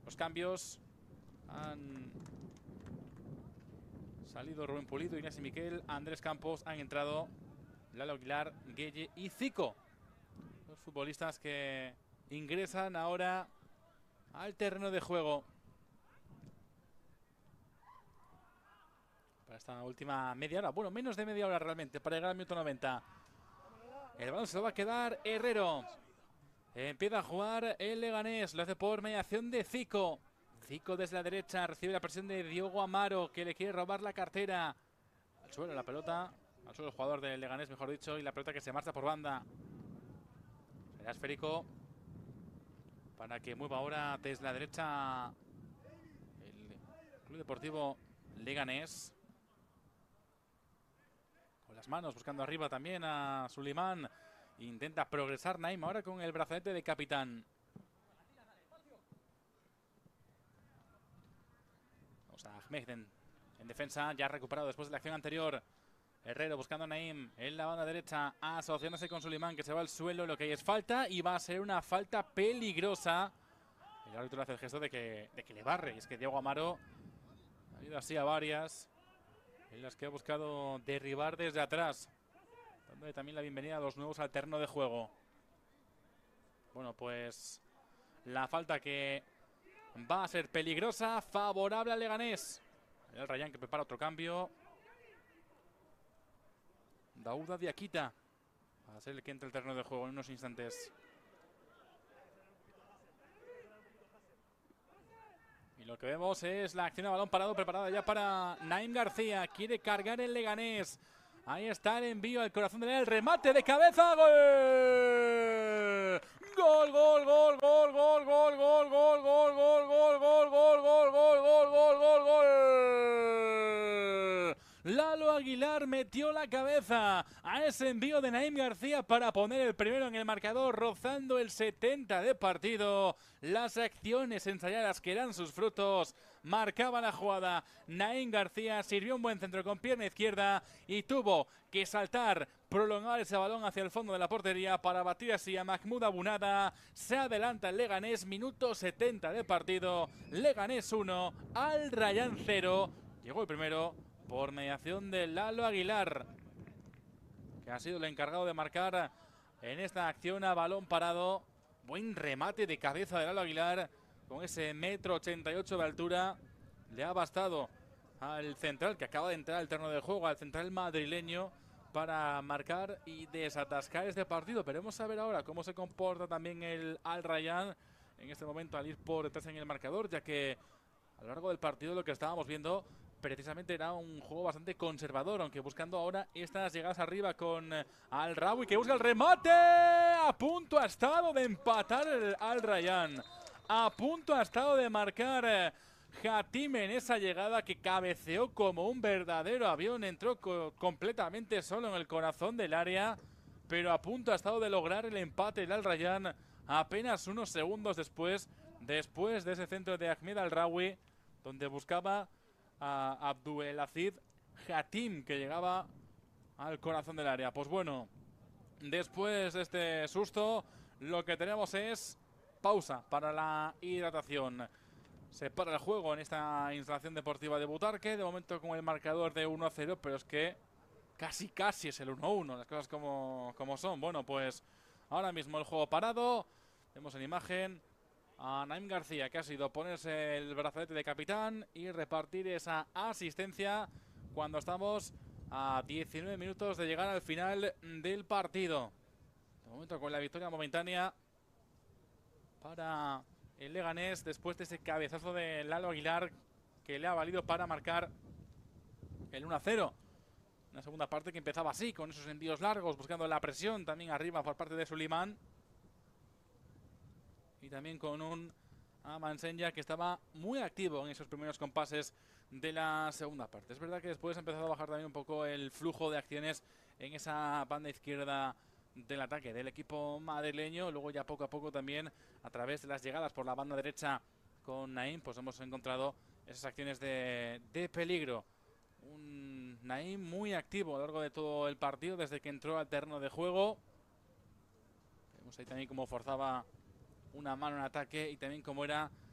los cambios. Han salido Rubén Pulido, Inés y Miquel, Andrés Campos. Han entrado Lalo Aguilar, Gueye y Zico. Los futbolistas que ingresan ahora al terreno de juego para esta última media hora. Bueno, menos de media hora realmente para llegar al minuto 90. El balón se lo va a quedar Herrero. Empieza a jugar el Leganés. Lo hace por mediación de Zico. Zico desde la derecha. Recibe la presión de Diogo Amaro, que le quiere robar la cartera. Al suelo la pelota. Al suelo el jugador del Leganés, mejor dicho. Y la pelota que se marcha por banda. Será esférico para que mueva ahora desde la derecha el Club Deportivo Leganés. Con las manos buscando arriba también a Sulimán. Intenta progresar Naim ahora con el brazalete de capitán. Vamos a Ahmed en defensa, ya recuperado después de la acción anterior. Herrero buscando a Naim en la banda derecha, asociándose con Sulimán, que se va al suelo. Lo que hay es falta y va a ser una falta peligrosa. El árbitro hace el gesto de que le barre. Y es que Diego Amaro ha ido así a varias en las que ha buscado derribar desde atrás, dándole también la bienvenida a los nuevos al terreno de juego. Bueno, pues la falta que va a ser peligrosa, favorable al Leganés. El Rayán que prepara otro cambio. Dauda Diakita va a ser el que entre el terreno de juego en unos instantes. Y lo que vemos es la acción de balón parado preparada ya para Naim García. Quiere cargar el Leganés. Ahí está el envío al corazón del remate de cabeza. ¡Gol! ¡Gol, gol, gol, gol, gol, gol, gol, gol, gol, gol, gol, gol, gol, gol, gol, gol, gol, gol, gol! Lalo Aguilar metió la cabeza a ese envío de Naim García para poner el primero en el marcador, rozando el 70 de partido. Las acciones ensayadas que eran sus frutos marcaban la jugada. Naim García sirvió un buen centro con pierna izquierda y tuvo que saltar, prolongar ese balón hacia el fondo de la portería para batir así a Mahmoud Abunada. Se adelanta el Leganés, minuto 70 de partido. Leganés 1, Al Rayyan 0. Llegó el primero por mediación de Lalo Aguilar, que ha sido el encargado de marcar en esta acción a balón parado. Buen remate de cabeza de Lalo Aguilar con ese 1,88 m de altura. Le ha bastado al central que acaba de entrar al terreno de juego, al central madrileño, para marcar y desatascar este partido. Veremos a ver ahora cómo se comporta también el Al Rayyan en este momento al ir por detrás en el marcador, ya que a lo largo del partido lo que estábamos viendo precisamente era un juego bastante conservador, aunque buscando ahora estas llegadas arriba con Al Rawi, que busca el remate. A punto ha estado de empatar el Al Rayyan. A punto ha estado de marcar Hatim en esa llegada que cabeceó como un verdadero avión. Entró completamente solo en el corazón del área, pero a punto ha estado de lograr el empate el Al Rayyan apenas unos segundos después de ese centro de Ahmed Al Rawi, donde buscaba a Abdulaziz Hatim, que llegaba al corazón del área. Pues bueno, después de este susto, lo que tenemos es pausa para la hidratación. Se para el juego en esta instalación deportiva de Butarque, de momento con el marcador de 1-0, pero es que casi es el 1-1, las cosas como son. Bueno, pues ahora mismo el juego parado. Vemos en imagen a Naim García, que ha sido ponerse el brazalete de capitán y repartir esa asistencia cuando estamos a 19 minutos de llegar al final del partido. De momento con la victoria momentánea para el Leganés después de ese cabezazo de Lalo Aguilar que le ha valido para marcar el 1-0. Una segunda parte que empezaba así, con esos envíos largos, buscando la presión también arriba por parte de Sulimán. Y también con un Amansenya que estaba muy activo en esos primeros compases de la segunda parte. Es verdad que después ha empezado a bajar también un poco el flujo de acciones en esa banda izquierda del ataque del equipo madrileño. Luego ya poco a poco también a través de las llegadas por la banda derecha con Naim, pues hemos encontrado esas acciones de peligro. Un Naim muy activo a lo largo de todo el partido desde que entró al terreno de juego. Vemos ahí también cómo forzaba una mano en ataque y también cómo era